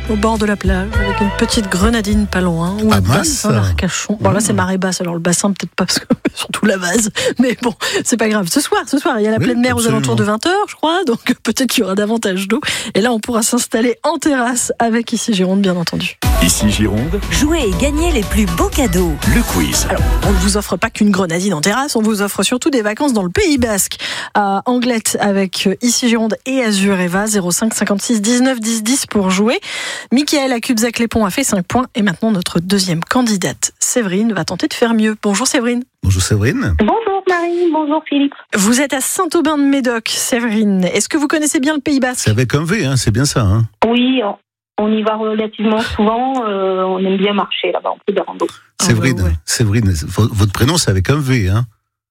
au bord de la plage, avec une petite grenadine pas loin, ou un bassin d'Arcachon. Bon, là, c'est marée basse, alors le bassin, peut-être pas, parce que surtout la vase, mais bon, c'est pas grave. Ce soir, il y a la pleine mer aux alentours de 20h, je crois, donc peut-être qu'il y aura davantage d'eau. Et là, on pourra s'installer en terrasse avec Ici Gironde, bien entendu. Ici Gironde, jouez et gagnez les plus beaux cadeaux. le quiz. Alors, on ne vous offre pas qu'une grenadine en terrasse, on vous offre surtout des vacances dans le Pays Basque, à Anglette avec Ici Gironde et Azur Eva, 05 56 19 10 10 pour jouer. Mickaël à Cubzac-les-Ponts a fait 5 points et maintenant notre deuxième candidate, Séverine, va tenter de faire mieux. Bonjour Séverine. Bonjour Séverine. Bonjour Marie, bonjour Philippe. Vous êtes à Saint-Aubin-de-Médoc, Séverine. Est-ce que vous connaissez bien le Pays Basque ? C'est avec un V, hein, c'est bien ça. Hein. Oui, on y va relativement souvent, on aime bien marcher là-bas, on fait des randos. Séverine, ouais. Séverine, votre prénom c'est avec un V, hein.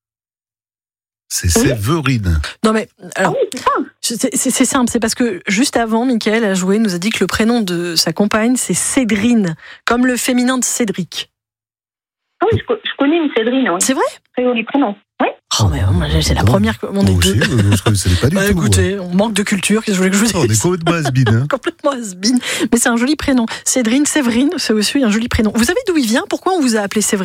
C'est Séverine. Non mais, alors, oui, c'est ça. c'est simple, c'est parce que juste avant, Mickaël a joué, nous a dit que le prénom de sa compagne, c'est Cédrine, comme le féminin de Cédric. Ah oui, je connais une Cédrine, oui. C'est vrai ? Très joli prénom. Oui. Oh mais moi, c'est la première que on est Moi deux. aussi, je ne connaissais pas du tout. Écoutez, on manque de culture, qu'est-ce que je voulais que je vous On dise ? est complètement has-been, hein. Complètement has-been. Mais c'est un joli prénom. Cédrine, Séverine, c'est aussi un joli prénom. Vous savez d'où il vient ? Pourquoi on vous a appelé Séverine ?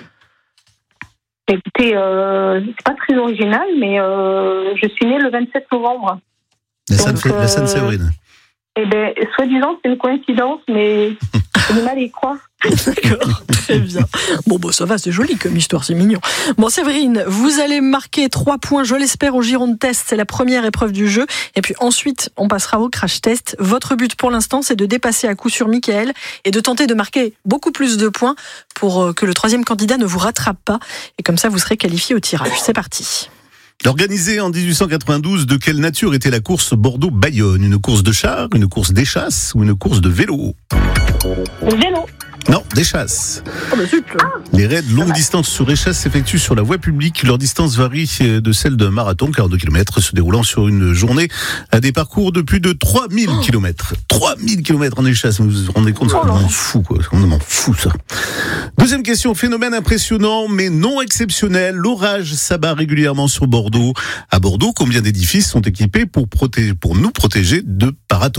Écoutez, c'est pas très original, mais je suis née le 27 novembre. La Donc, Sainte-Séverine. Eh bien, soi-disant, c'est une coïncidence, mais j'ai du mal à y croire. D'accord, très bien. Bon, ça va, c'est joli comme histoire, c'est mignon. Bon, Séverine, vous allez marquer 3 points, je l'espère, au Gironde Test. C'est la première épreuve du jeu. Et puis ensuite, on passera au crash test. Votre but pour l'instant, c'est de dépasser à coup sûr Mickaël et de tenter de marquer beaucoup plus de points pour que le troisième candidat ne vous rattrape pas. Et comme ça, vous serez qualifié au tirage. C'est parti. Organisée en 1892, de quelle nature était la course Bordeaux-Bayonne ? Une course de char, une course d'échasse ou une course de vélo ? Vélo. Non, d'échasse. Oh, bah zut. Les raids longue distance sur échasse s'effectuent sur la voie publique. Leur distance varie de celle d'un marathon, 42 km, se déroulant sur une journée à des parcours de plus de 3000 km. 3000 km en échasse, vous vous rendez compte ? C'est complètement fou, quoi. C'est complètement fou, ça. Deuxième question, phénomène impressionnant mais non exceptionnel. L'orage s'abat régulièrement sur Bordeaux. À Bordeaux, combien d'édifices sont équipés pour nous protéger de paratonnerres ?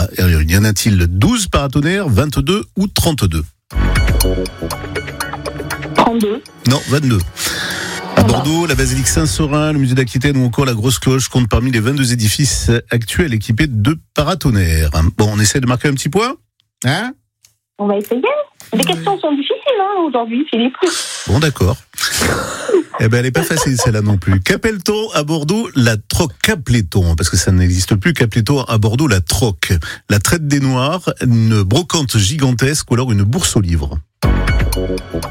Y en a-t-il 12 paratonnerres, 22 ou 32 ? 32. Non, 22. À Bordeaux, la basilique Saint-Saurin, le musée d'Aquitaine ou encore la Grosse Cloche comptent parmi les 22 édifices actuels équipés de paratonnerres. Bon, on essaie de marquer un petit point ? Hein ? On va essayer. Les questions sont difficiles aujourd'hui, Philippe. Bon, d'accord. Eh ben, elle est pas facile celle-là non plus. Qu'appelle-t-on à Bordeaux la troque ? Qu'appelait-on ? Parce que ça n'existe plus. Qu'appelait-on à Bordeaux la troque ? La traite des Noirs, une brocante gigantesque ou alors une bourse aux livres ?